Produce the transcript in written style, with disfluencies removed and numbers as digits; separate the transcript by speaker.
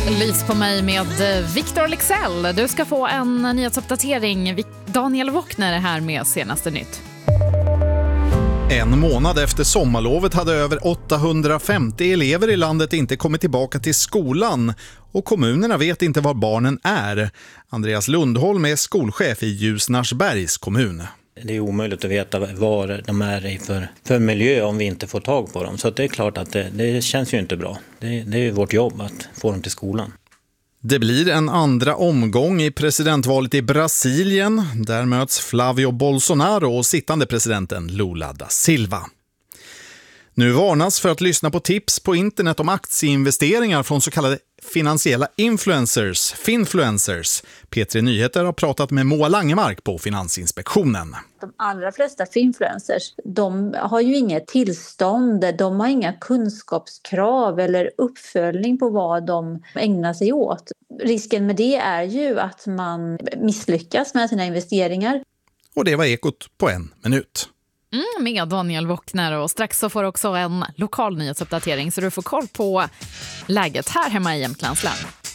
Speaker 1: Lys på mig med Victor Lexell. Du ska få en nyhetsuppdatering. Daniel Wockner är här med senaste nytt.
Speaker 2: En månad efter sommarlovet hade över 850 elever i landet inte kommit tillbaka till skolan och kommunerna vet inte var barnen är. Andreas Lundholm är skolchef i Ljusnarsbergs kommun.
Speaker 3: Det är omöjligt att veta vad de är i för miljö om vi inte får tag på dem. Så det är klart att det känns ju inte bra. Det är ju vårt jobb att få dem till skolan.
Speaker 2: Det blir en andra omgång i presidentvalet i Brasilien. Där möts Flavio Bolsonaro och sittande presidenten Lula da Silva. Nu varnas för att lyssna på tips på internet om aktieinvesteringar från så kallade finansiella influencers, finfluencers. P3 Nyheter har pratat med Moa Langemark på Finansinspektionen.
Speaker 4: De allra flesta finfluencers, de har ju inget tillstånd, de har inga kunskapskrav eller uppföljning på vad de ägnar sig åt. Risken med det är ju att man misslyckas med sina investeringar.
Speaker 2: Och det var Ekot på 1 minut.
Speaker 1: Med Daniel Wockner, och strax så får också en lokal nyhetsuppdatering så du får koll på läget här hemma i Jämtlands län.